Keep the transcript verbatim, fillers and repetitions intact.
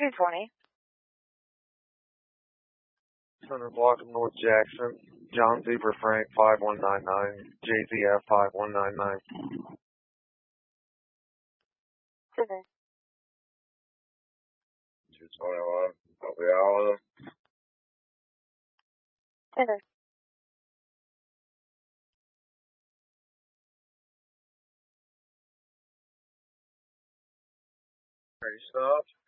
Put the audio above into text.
two twenty. Center block of North Jackson. John Zebra Frank five one nine nine. J Z F five one nine nine. Scissor. two twenty-one. Obiala. Scissor. Ready, stop.